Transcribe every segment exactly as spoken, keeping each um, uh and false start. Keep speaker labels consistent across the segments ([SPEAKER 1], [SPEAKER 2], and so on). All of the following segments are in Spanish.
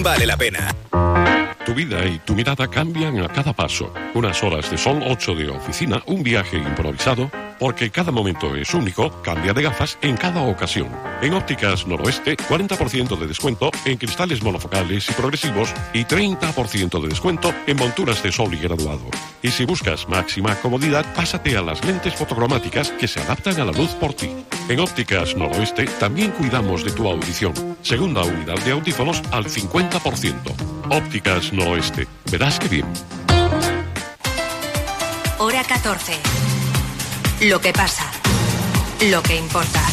[SPEAKER 1] vale la pena.
[SPEAKER 2] Tu vida y tu mirada cambian a cada paso. Unas horas de sol, ocho de oficina, un viaje improvisado. Porque cada momento es único, cambia de gafas en cada ocasión. En Ópticas Noroeste, cuarenta por ciento de descuento en cristales monofocales y progresivos y treinta por ciento de descuento en monturas de sol y graduado. Y si buscas máxima comodidad, pásate a las lentes fotocromáticas que se adaptan a la luz por ti. En Ópticas Noroeste también cuidamos de tu audición. Segunda unidad de audífonos al cincuenta por ciento. Ópticas Noroeste. Verás que bien.
[SPEAKER 3] Hora catorce. Lo que pasa, lo que importa.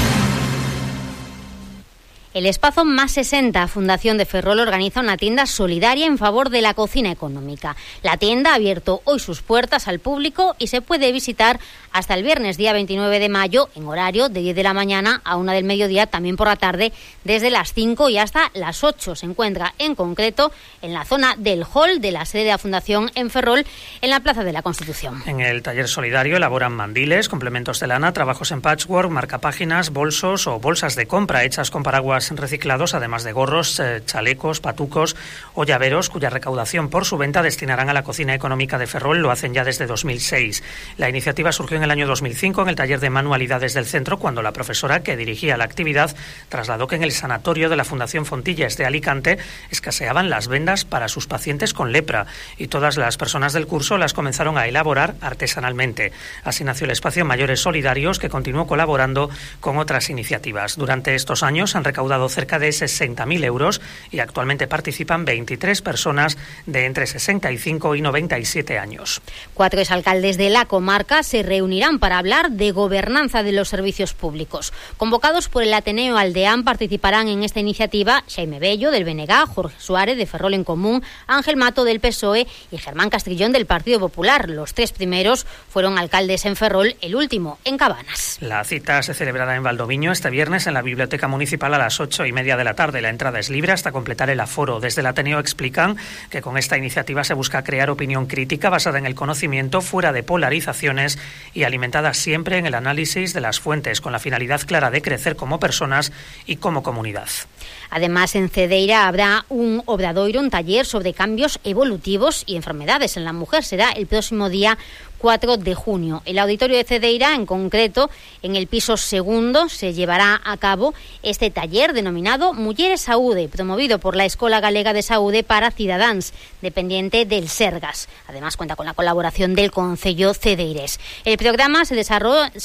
[SPEAKER 4] El Espacio Más sesenta, Fundación de Ferrol, organiza una tienda solidaria en favor de la cocina económica. La tienda ha abierto hoy sus puertas al público y se puede visitar hasta el viernes, día veintinueve de mayo, en horario de diez de la mañana a una del mediodía, también por la tarde, desde las cinco y hasta las ocho. Se encuentra, en concreto, en la zona del hall de la sede de la Fundación en Ferrol, en la Plaza de la Constitución.
[SPEAKER 5] En el taller solidario elaboran mandiles, complementos de lana, trabajos en patchwork, marcapáginas, bolsos o bolsas de compra hechas con paraguas reciclados, además de gorros, eh, chalecos, patucos o llaveros, cuya recaudación por su venta destinarán a la cocina económica de Ferrol. Lo hacen ya desde dos mil seis. La iniciativa surgió en el año dos mil cinco en el taller de manualidades del centro, cuando la profesora que dirigía la actividad trasladó que en el sanatorio de la Fundación Fontilles de Alicante escaseaban las vendas para sus pacientes con lepra y todas las personas del curso las comenzaron a elaborar artesanalmente. Así nació el espacio Mayores Solidarios, que continuó colaborando con otras iniciativas. Durante estos años han recaudado cerca de sesenta mil euros y actualmente participan veintitrés personas de entre sesenta y cinco y noventa y siete años.
[SPEAKER 4] Cuatro exalcaldes de la comarca se reunirán para hablar de gobernanza de los servicios públicos. Convocados por el Ateneo Aldeán, participarán en esta iniciativa Xaime Bello, del B N G, Jorge Suárez, de Ferrol en Común, Ángel Mato, del P S O E, y Germán Castrillón, del Partido Popular. Los tres primeros fueron alcaldes en Ferrol, el último en Cabanas.
[SPEAKER 5] La cita se celebrará en Valdoviño este viernes en la Biblioteca Municipal a las ocho y media de la tarde. La entrada es libre hasta completar el aforo. Desde el Ateneo explican que con esta iniciativa se busca crear opinión crítica basada en el conocimiento, fuera de polarizaciones y alimentada siempre en el análisis de las fuentes, con la finalidad clara de crecer como personas y como comunidad.
[SPEAKER 4] Además, en Cedeira habrá un obradoiro, un taller sobre cambios evolutivos y enfermedades en la mujer. Será el próximo día cuatro de junio. El auditorio de Cedeira, en concreto, en el piso segundo, se llevará a cabo este taller denominado Mulleres Saúde, promovido por la Escola Galega de Saúde para Cidadáns, dependiente del Sergas. Además, cuenta con la colaboración del Concello Cedeirés. El programa se desarrolla,